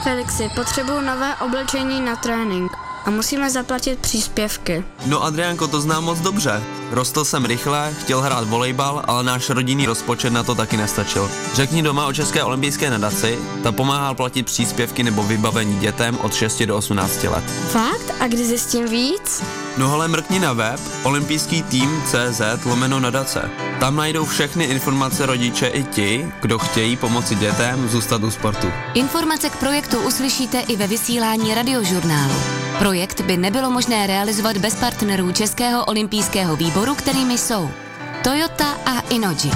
Felixi, potřebuju nové oblečení na trénink a musíme zaplatit příspěvky. No Adriánko, to znám moc dobře. Rostl jsem rychle, chtěl hrát volejbal, ale náš rodinný rozpočet na to taky nestačil. Řekni doma o České olympijské nadaci, ta pomáhá platit příspěvky nebo vybavení dětem od 6 do 18 let. Fakt? A kdy zjistím víc? No hele, mrkni na web olympijský-tým.cz/nadace. Tam najdou všechny informace rodiče i ti, kdo chtějí pomoci dětem zůstat u sportu. Informace k projektu uslyšíte i ve vysílání Radiožurnálu. Projekt by nebylo možné realizovat bez partnerů Českého olympijského výboru, kterými jsou Toyota a Innogy.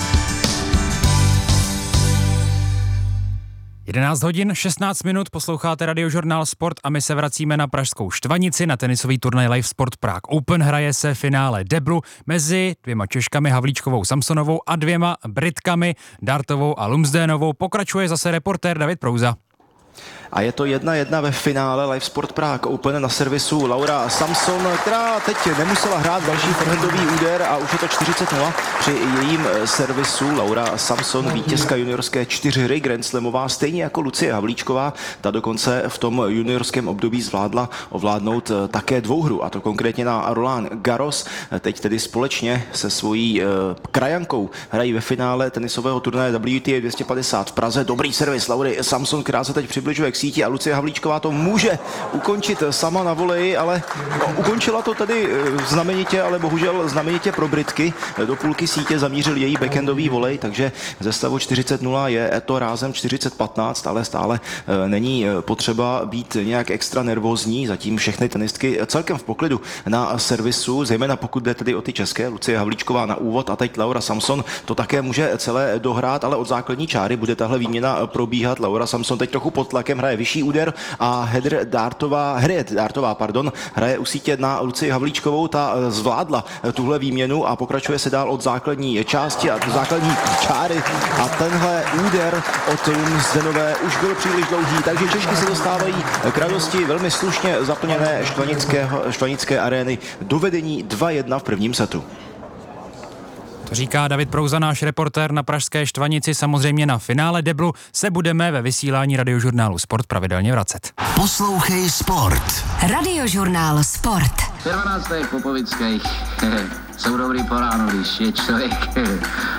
11 hodin 16 minut, posloucháte Radiožurnál Sport a my se vracíme na pražskou Štvanici na tenisový turnaj Live Sport Prague Open. Hraje se finále deblu mezi dvěma Češkami Havlíčkovou Samsonovou a dvěma Britkami Dartovou a Lumsdénovou. Pokračuje zase reportér David Prouza. A je to 1-1 ve finále Live Sport Prague Open na servisu Laura Samson, která teď nemusela hrát další forehandový úder a už je to 40-0 při jejím servisu. Laura Samson, vítězka juniorské 4 Grand Slamová, stejně jako Lucie Havlíčková, ta dokonce v tom juniorském období zvládla ovládnout také dvouhru, a to konkrétně na Roland Garros. Teď tedy společně se svojí krajankou hrají ve finále tenisového turnaje WTA 250 v Praze. Dobrý servis Laury Samson, která se teď přibližuje k síti, a Lucie Havlíčková to může ukončit sama na voleji, ale ukončila to tedy znamenitě, ale bohužel znamenitě pro Britky. Do půlky sítě zamířil její backhandový volej, takže ze stavu 40-0 je to rázem 40-15, ale stále není potřeba být nějak extra nervózní. Zatím všechny tenistky celkem v poklidu na servisu, zejména pokud jde tedy o ty české. Lucie Havlíčková na úvod a teď Laura Samson to také může celé dohrát, ale od základní čáry bude tahle výměna probíhat. Laura Samson teď trochu pod tlakem, hraje vyšší úder a Harriet Dartová hraje u sítě na Lucii Havlíčkovou. Ta zvládla tuhle výměnu a pokračuje se dál od základní části a základní čáry, a tenhle úder od Lumsdenové už byl příliš dlouhý, takže Češky se dostávají k radosti velmi slušně zaplněné štvanické arény do vedení 2-1 v prvním setu. To říká David Prouza, náš reportér na pražské Štvanici. Samozřejmě na finále deblu se budeme ve vysílání Radiožurnálu Sport pravidelně vracet. Poslouchej Sport. Radiožurnál Sport. 12. Popovických jsou dobrý po ránu, když je člověk